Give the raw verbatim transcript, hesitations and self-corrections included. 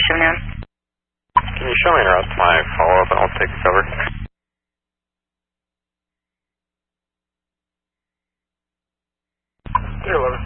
seven nine. Can you show me around to my follow-up and I'll take the cover? three eleven.